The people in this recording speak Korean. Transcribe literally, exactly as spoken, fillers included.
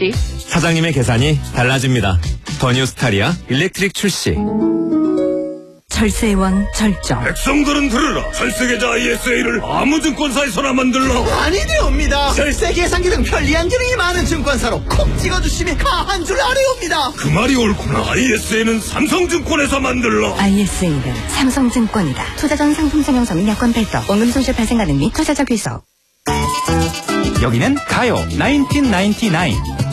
fifty. 사장님의 계산이 달라집니다. 더 뉴 스타리아 일렉트릭 출시. 절세의 왕 절정. 백성들은 들으라. 절세계좌 아이에스에이를 아무 증권사에서나 만들라. 아니되옵니다. 절세 계산기 등 편리한 기능이 많은 증권사로 콕 찍어주시면 가한 줄 아래옵니다. 그 말이 옳구나. 아이에스에이는 삼성증권에서 만들라. 아이에스에이는 삼성증권이다. 투자 전 상품 설명서 및 약관 발급, 원금 손실 발생 가능 및 투자자 귀속. 여기는 가요 나인틴 나인티나인.